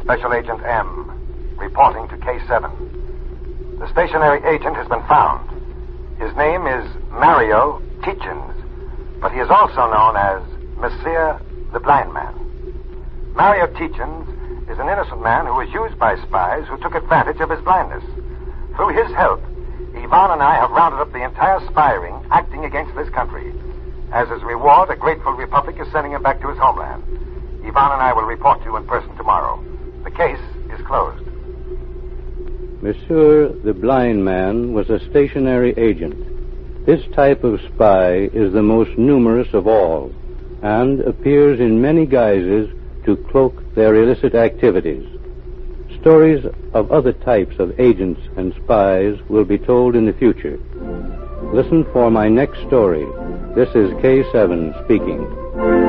Special Agent M, reporting to K7. The stationary agent has been found. His name is Mario Tietjens, but he is also known as Monsieur the Blind Man. Mario Tietjens is an innocent man who was used by spies who took advantage of his blindness. Through his help, Ivan and I have rounded up the entire spy ring acting against this country. As his reward, a grateful republic is sending him back to his homeland. Ivan and I will report to you in person tomorrow. The case is closed. Monsieur the Blind Man was a stationary agent. This type of spy is the most numerous of all and appears in many guises to cloak their illicit activities. Stories of other types of agents and spies will be told in the future. Listen for my next story. This is K7 speaking.